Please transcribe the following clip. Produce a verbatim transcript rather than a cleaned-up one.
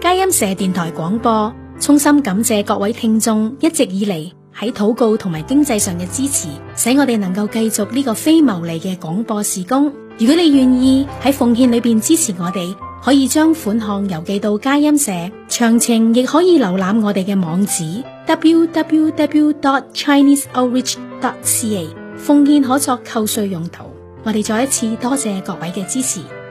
佳音社電台廣播，衷心感謝各位聽眾一直以嚟喺禱告同埋經濟上嘅支持，使我哋能夠繼續呢個非牟利嘅廣播事工。如果你願意喺奉獻裏邊支持我哋，可以將款項郵寄到佳音社，詳情亦可以瀏覽我哋嘅網址 double-u double-u double-u dot chinese outreach dot c a。奉獻可作扣稅用途。我哋再一次多謝各位嘅支持。